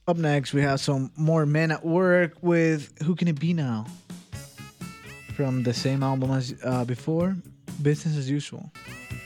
Up next, we have some more Men at Work with Who Can It Be Now? From the same album as before, Business as Usual.